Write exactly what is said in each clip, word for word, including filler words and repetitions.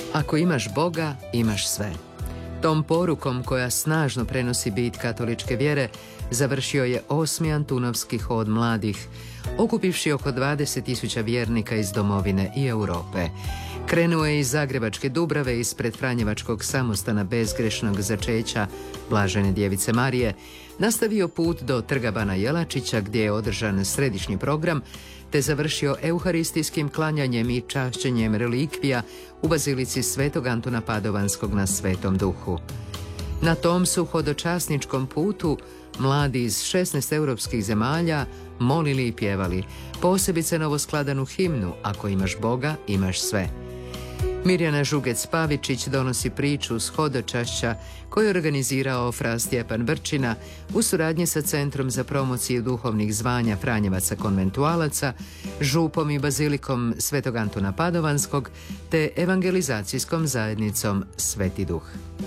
Ako imaš Boga, imaš sve. Tom porukom koja snažno prenosi bit katoličke vjere završio je osmi Antunovski hod mladih, okupivši oko dvadeset tisuća vjernika iz domovine i Europe. Krenuo je iz Zagrebačke Dubrave, ispred Franjevačkog samostana bezgrešnog začeća Blažene djevice Marije, nastavio put do Trga Bana Jelačića gdje je održan središnji program, te završio euharistijskim klanjanjem i čašćenjem relikvija u bazilici Svetog Antuna Padovanskog na Svetom Duhu. Na tom su hodočasničkom putu mladi iz šesnaest europskih zemalja molili i pjevali, posebice novoskladanu himnu Ako imaš Boga, imaš sve. Mirjana Žugec-Pavičić donosi priču s hodočašća koju je organizirao fra Stjepan Brčina u suradnji sa Centrom za promociju duhovnih zvanja Franjevaca konventualaca, župom i bazilikom Svetog Antuna Padovanskog te evangelizacijskom zajednicom Sveti Duh.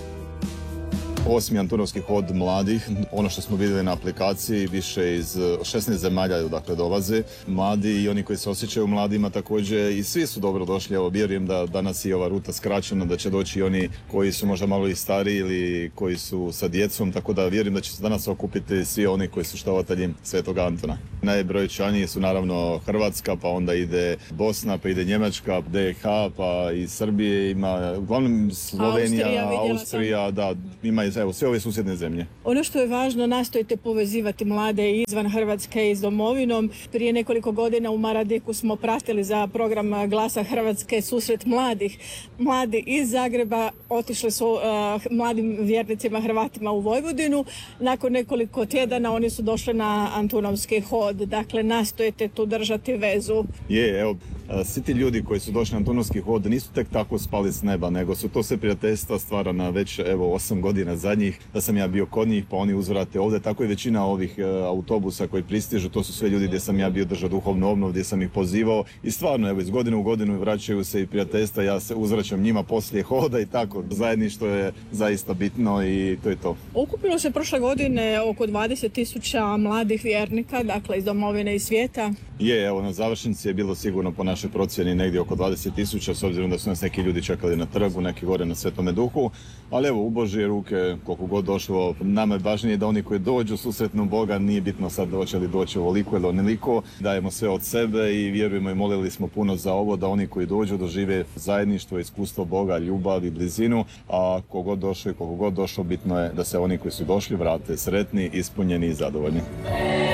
Osmi Antunovski hod mladih, ono što smo vidjeli na aplikaciji, više iz šesnaest zemalja dakle dolaze mladi i oni koji se osjećaju mladima također, i svi su dobro došli. Evo, vjerujem da danas je ova ruta skraćena, da će doći i oni koji su možda malo i stariji ili koji su sa djecom, tako da vjerujem da će se danas okupiti svi oni koji su štovatelji Svetog Antuna. Najbrojčaniji su naravno Hrvatska, pa onda ide Bosna, pa ide Njemačka, D H, pa i Srbije ima, uglavnom Slovenija, Austrija, Austrija da, ima evo, sve ove susjedne zemlje. Ono što je važno, nastojite povezivati mlade izvan Hrvatske i s domovinom. Prije nekoliko godina u Maradiku smo pratili za program Glasa Hrvatske susret mladih. Mladi iz Zagreba otišli su uh, mladim vjernicima Hrvatima u Vojvodinu. Nakon nekoliko tjedana oni su došli na Antunovski hod. Dakle, nastojite tu držati vezu. Je, evo, svi ti ljudi koji su došli na Antunovski hod nisu tek tako spali s neba, nego su to sve prijateljstva stvarana već evo osam godina zadnjih, da sam ja bio kod njih, pa oni uzvrate ovdje. Tako i većina ovih e, autobusa koji pristižu, to su sve ljudi gdje sam ja bio držao duhovnu obnovu, gdje sam ih pozivao i stvarno evo iz godine u godinu vraćaju se i prijateljstva, ja se uzvraćam njima poslije hoda i tako. Zajedništvo je zaista bitno i to je to. Okupilo se prošle godine oko dvadeset tisuća mladih vjernika, dakle iz domovine i svijeta. Je, evo na završnici je bilo sigurno po našoj procjeni negdje oko dvadeset tisuća, s obzirom da su nas neki ljudi čekali na trgu, neki gore na Svetome Duhu, ali evo u Božje ruke koliko god došlo, nama je važnije da oni koji dođu susretnu Boga, nije bitno sad hoće li doći ovoliko ili onoliko, dajemo sve od sebe i vjerujemo i molili smo puno za ovo, da oni koji dođu dožive zajedništvo, iskustvo Boga, ljubav i blizinu, a kogod došao i koliko god došlo, bitno je da se oni koji su došli vrate sretni, ispunjeni i zadovoljni.